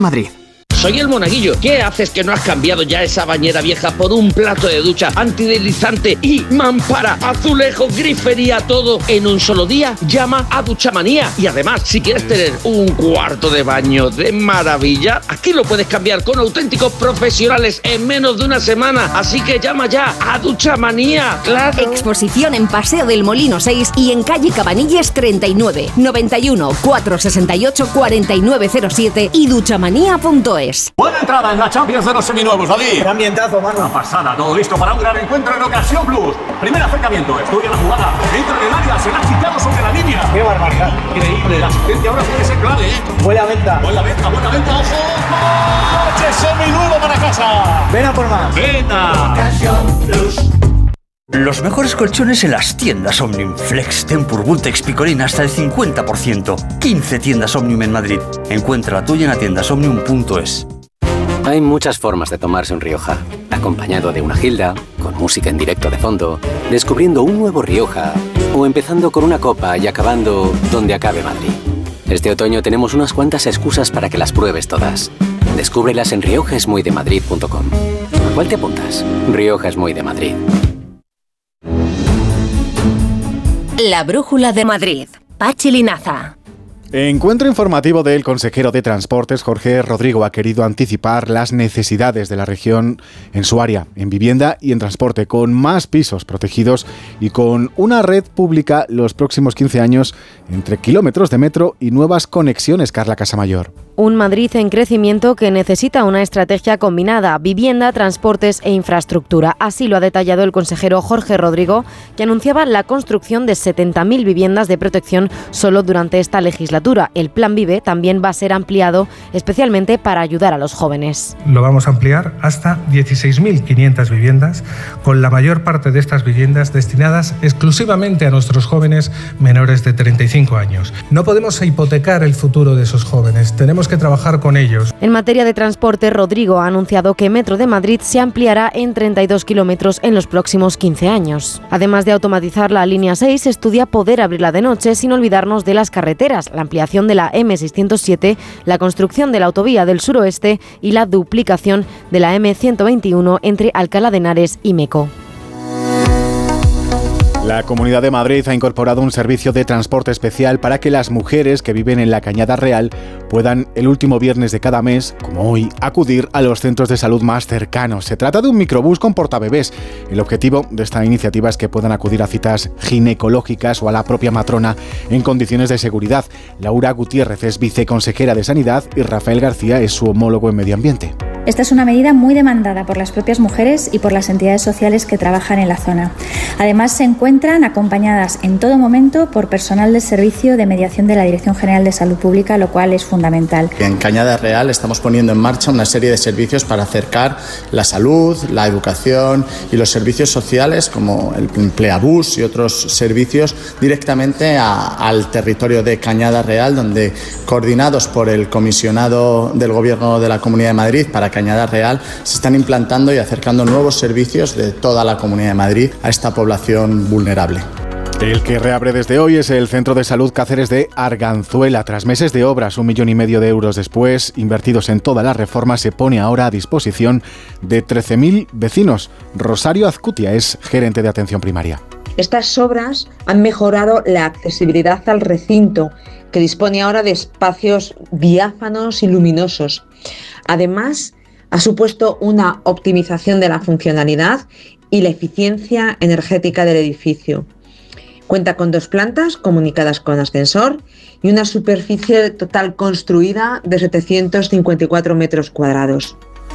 Madrid. Soy el Monaguillo. ¿Qué haces que no has cambiado ya esa bañera vieja por un plato de ducha antideslizante y mampara, azulejos, grifería, todo en un solo día? Llama a Duchamanía. Y además, si quieres tener un cuarto de baño de maravilla, aquí lo puedes cambiar con auténticos profesionales en menos de una semana. Así que llama ya a Duchamanía. ¡Claro! Exposición en Paseo del Molino 6 y en calle Cabanilles 39, 91 468 4907 y duchamanía.es. Buena entrada en la Champions de los seminuevos, David. ¡Qué ambientazo, mano! Una pasada, todo listo para un gran encuentro en Ocasión Plus. Primer acercamiento, estudia la jugada, entra en el área, se la ha quitado sobre la línea. ¡Qué barbaridad! Increíble, la asistencia ahora puede ser clave, ¿eh? Buena venta, ojo. ¡Coche seminuevo para casa! Ven a por más. ¡Venta! Ocasión Plus. Los mejores colchones en las tiendas Omnium. Flex, Tempur, Vultex, Picolín hasta el 50%. 15 tiendas Omnium en Madrid. Encuentra la tuya en atiendasomnium.es. Hay muchas formas de tomarse un Rioja. Acompañado de una gilda, con música en directo de fondo, descubriendo un nuevo Rioja, o empezando con una copa y acabando donde acabe Madrid. Este otoño tenemos unas cuantas excusas para que las pruebes todas. Descúbrelas en riojaesmuydemadrid.com. ¿A cuál te apuntas? Rioja es muy de Madrid. La Brújula de Madrid. Pachi Linaza. Encuentro informativo del consejero de Transportes, Jorge Rodrigo, ha querido anticipar las necesidades de la región en su área, en vivienda y en transporte, con más pisos protegidos y con una red pública los próximos 15 años entre kilómetros de metro y nuevas conexiones. Carla Casamayor. Un Madrid en crecimiento que necesita una estrategia combinada, vivienda, transportes e infraestructura. Así lo ha detallado el consejero Jorge Rodrigo, que anunciaba la construcción de 70.000 viviendas de protección solo durante esta legislatura. El Plan Vive también va a ser ampliado especialmente para ayudar a los jóvenes. Lo vamos a ampliar hasta 16.500 viviendas, con la mayor parte de estas viviendas destinadas exclusivamente a nuestros jóvenes menores de 35 años. No podemos hipotecar el futuro de esos jóvenes, tenemos que trabajar con ellos. En materia de transporte, Rodrigo ha anunciado que Metro de Madrid se ampliará en 32 kilómetros en los próximos 15 años. Además de automatizar la línea 6, estudia poder abrirla de noche sin olvidarnos de las carreteras, la ampliación de la M607, la construcción de la autovía del suroeste y la duplicación de la M121 entre Alcalá de Henares y Meco. La Comunidad de Madrid ha incorporado un servicio de transporte especial para que las mujeres que viven en la Cañada Real puedan, el último viernes de cada mes, como hoy, acudir a los centros de salud más cercanos. Se trata de un microbús con portabebés. El objetivo de esta iniciativa es que puedan acudir a citas ginecológicas o a la propia matrona en condiciones de seguridad. Laura Gutiérrez es viceconsejera de Sanidad y Rafael García es su homólogo en Medio Ambiente. Esta es una medida muy demandada por las propias mujeres y por las entidades sociales que trabajan en la zona. Además, se encuentran acompañadas en todo momento por personal del Servicio de Mediación de la Dirección General de Salud Pública, lo cual es fundamental. En Cañada Real estamos poniendo en marcha una serie de servicios para acercar la salud, la educación y los servicios sociales como el Empleabús y otros servicios directamente al territorio de Cañada Real, donde, coordinados por el comisionado del Gobierno de la Comunidad de Madrid para Cañada Real, se están implantando y acercando nuevos servicios de toda la Comunidad de Madrid a esta población vulnerable. El que reabre desde hoy es el Centro de Salud Cáceres de Arganzuela. Tras meses de obras, 1,5 millones de euros después, invertidos en toda la reforma, se pone ahora a disposición de 13.000 vecinos. Rosario Azcutia es gerente de atención primaria. Estas obras han mejorado la accesibilidad al recinto, que dispone ahora de espacios diáfanos y luminosos. Además, ha supuesto una optimización de la funcionalidad y la eficiencia energética del edificio. Cuenta con 2 plantas comunicadas con ascensor y una superficie total construida de 754 metros cuadrados.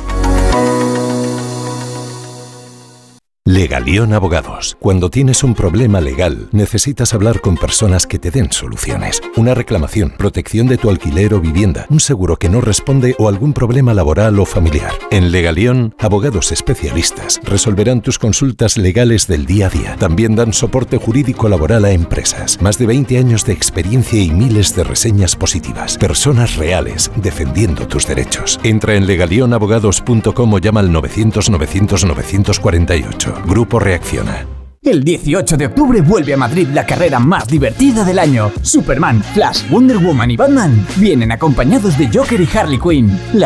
Legalión Abogados. Cuando tienes un problema legal, necesitas hablar con personas que te den soluciones. Una reclamación, protección de tu alquiler o vivienda, un seguro que no responde o algún problema laboral o familiar. En Legalión, abogados especialistas resolverán tus consultas legales del día a día. También dan soporte jurídico laboral a empresas. Más de 20 años de experiencia y miles de reseñas positivas. Personas reales defendiendo tus derechos. Entra en legalionabogados.com o llama al 900 900 948. Grupo Reacciona. El 18 de octubre vuelve a Madrid la carrera más divertida del año. Superman, Flash, Wonder Woman y Batman vienen acompañados de Joker y Harley Quinn.